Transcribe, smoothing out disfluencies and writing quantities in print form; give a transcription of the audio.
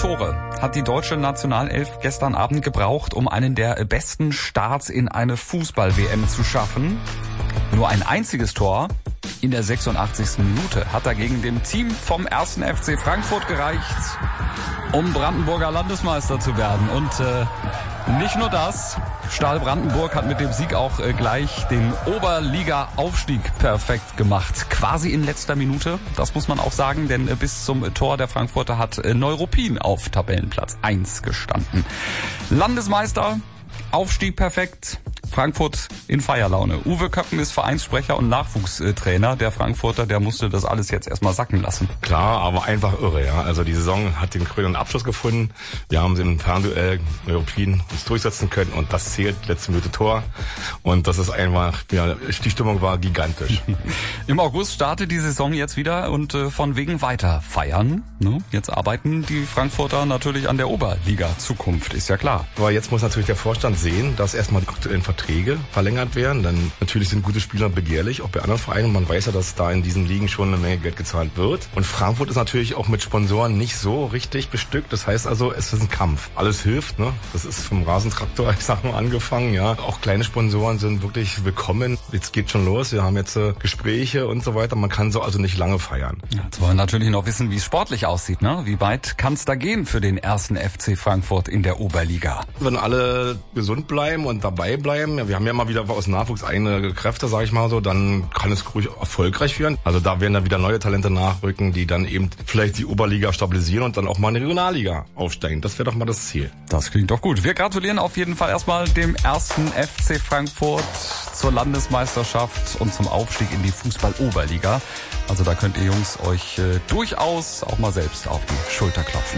Tore hat die deutsche Nationalelf gestern Abend gebraucht, um einen der besten Starts in eine Fußball-WM zu schaffen. Nur ein einziges Tor in der 86. Minute hat dagegen dem Team vom 1. FC Frankfurt gereicht, um Brandenburger Landesmeister zu werden. Und nicht nur das, Stahl Brandenburg hat mit dem Sieg auch gleich den Oberliga-Aufstieg perfekt gemacht. Quasi in letzter Minute, das muss man auch sagen, denn bis zum Tor der Frankfurter hat Neuruppin auf Tabellenplatz 1 gestanden. Landesmeister, Aufstieg perfekt. Frankfurt in Feierlaune. Uwe Köppen ist Vereinssprecher und Nachwuchstrainer. Der Frankfurter, der musste das alles jetzt erstmal sacken lassen. Klar, aber einfach irre, ja. Also die Saison hat den krönenden Abschluss gefunden. Wir haben im Fernduell Neuruppin uns durchsetzen können und das zählt, letzte Minute Tor. Und das ist einfach, ja, die Stimmung war gigantisch. Im August startet die Saison jetzt wieder und von wegen weiter feiern. Ne? Jetzt arbeiten die Frankfurter natürlich an der Oberliga-Zukunft, ist ja klar. Aber jetzt muss natürlich der Vorstand sehen, dass erstmal die aktuellen Verträge verlängert werden. Dann natürlich sind gute Spieler begehrlich, auch bei anderen Vereinen. Man weiß ja, dass da in diesen Ligen schon eine Menge Geld gezahlt wird. Und Frankfurt ist natürlich auch mit Sponsoren nicht so richtig bestückt. Das heißt also, es ist ein Kampf. Alles hilft, ne? Das ist vom Rasentraktor, ich sag mal, angefangen, ja. Auch kleine Sponsoren sind wirklich willkommen. Jetzt geht schon los. Wir haben jetzt Gespräche und so weiter. Man kann so also nicht lange feiern. Ja, jetzt wollen wir natürlich noch wissen, wie es sportlich aussieht, ne? Wie weit kann es da gehen für den 1. FC Frankfurt in der Oberliga? Wenn alle gesund bleiben und dabei bleiben, ja, wir haben ja mal wieder aus Nachwuchs eigene Kräfte, sage ich mal so, dann kann es ruhig erfolgreich werden. Also da werden dann wieder neue Talente nachrücken, die dann eben vielleicht die Oberliga stabilisieren und dann auch mal in die Regionalliga aufsteigen. Das wäre doch mal das Ziel. Das klingt doch gut. Wir gratulieren auf jeden Fall erstmal dem 1. FC Frankfurt zur Landesmeisterschaft und zum Aufstieg in die Fußball-Oberliga. Also da könnt ihr Jungs euch durchaus auch mal selbst auf die Schulter klopfen.